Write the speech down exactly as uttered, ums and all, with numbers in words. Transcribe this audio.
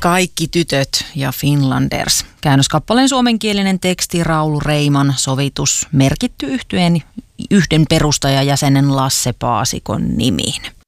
Kaikki tytöt ja Finlanders. Käännöskappaleen suomenkielinen teksti Raulu Reiman sovitus merkitty yhtyeen yhden perustajajäsenen Lasse Paasikon nimiin.